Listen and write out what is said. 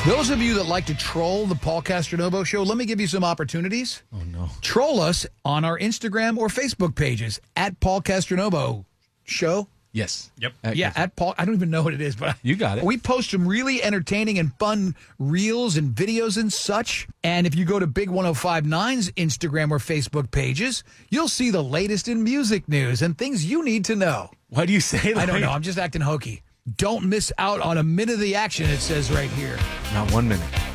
Those of you that like to troll the Paul Castronovo Show, let me give you some opportunities. Oh, no. Troll us on our Instagram or Facebook pages at Paul Castronovo Show. Yes. Yep. At Paul. I don't even know what it is, but You got it. We post some really entertaining and fun reels and videos and such. And if you go to Big 105.9's Instagram or Facebook pages, you'll see the latest in music news and things you need to know. Why do you say that? I don't know. I'm just acting hokey. Don't miss out on a minute of the action, it says right here. Not 1 minute.